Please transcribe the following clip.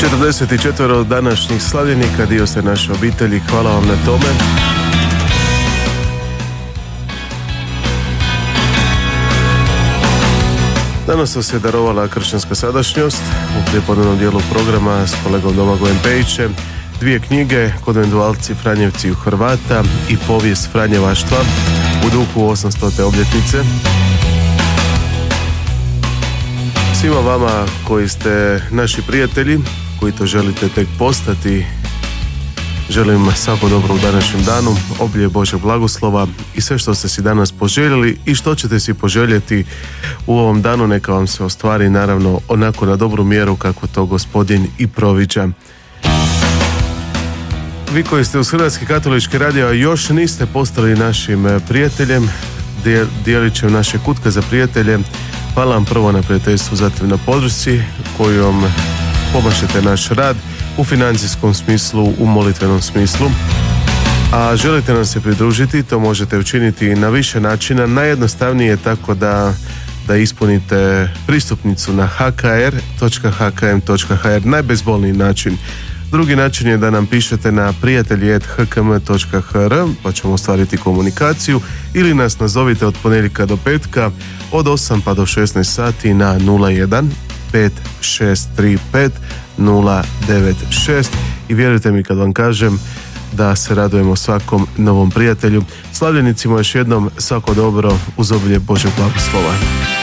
44 današnjih slavljenika, dio ste naše obitelji, hvala vam na tome. Danas vas je darovala kršćanska sadašnjost u prijepodnevnom dijelu programa s kolegom Domagojem Pejićem. 2 knjige, Konventualci Franjevci u Hrvata i Povijest Franjevaštva u duhu 800. obljetnice. Svima vama koji ste naši prijatelji, koji to želite tek postati, želim svako dobro u današnjem danu, obilje Božeg blagoslova i sve što ste si danas poželjeli i što ćete si poželjeti u ovom danu, neka vam se ostvari naravno onako na dobru mjeru kako to Gospodin i proviđa. Vi koji ste uz Hrvatski katolički radio, a još niste postali našim prijateljem, dijelićem naše kutke za prijatelje, hvala vam prvo na prijateljstvu, zatim na podršci kojom pomažete naš rad u financijskom smislu, u molitvenom smislu. A želite nam se pridružiti, to možete učiniti na više načina. Najjednostavnije je tako da ispunite pristupnicu na hkr.hkm.hr, najbezbolniji način. Drugi način je da nam pišete na prijatelji@hkm.hr, pa ćemo ostvariti komunikaciju, ili nas nazovite od ponedjeljka do petka od 8 pa do 16 sati na 01 5635 096 i vjerujte mi kad vam kažem da se radujemo svakom novom prijatelju. Slavljenicima još jednom svako dobro uz obilje Božeg blagoslova.